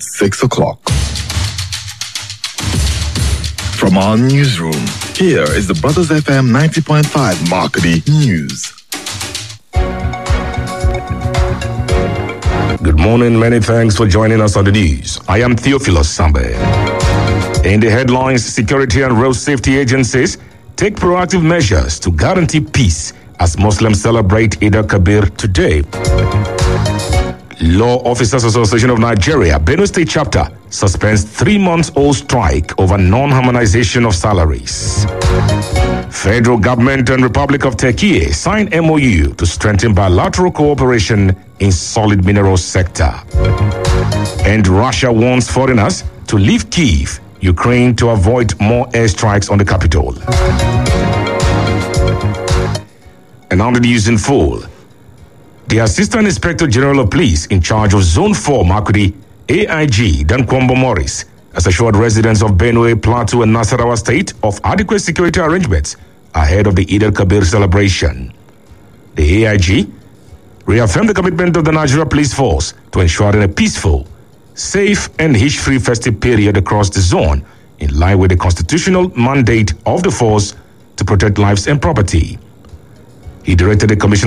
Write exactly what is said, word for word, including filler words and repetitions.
six o'clock. From our newsroom, here is the Brothers F M ninety point five Marketing News. Good morning. Many thanks for joining us on the news. I am Theophilus Sambe. In the headlines, security and road safety agencies take proactive measures to guarantee peace as Muslims celebrate Eid al-Kabir today. Law Officers Association of Nigeria, Benue State Chapter, suspends three-month-old strike over non-harmonization of salaries. Federal government and Republic of Turkey sign M O U to strengthen bilateral cooperation in solid minerals sector. And Russia warns foreigners to leave Kyiv, Ukraine, to avoid more airstrikes on the capital. And now the news in full. The Assistant Inspector General of Police in charge of Zone four Makurdi, A I G Dankwambo Morris, has assured residents of Benue, Plateau, and Nasarawa State of adequate security arrangements ahead of the Eid al-Kabir celebration. The A I G reaffirmed the commitment of the Nigeria Police Force to ensuring a peaceful, safe, and hitch-free festive period across the zone, in line with the constitutional mandate of the force to protect lives and property. He directed the Commission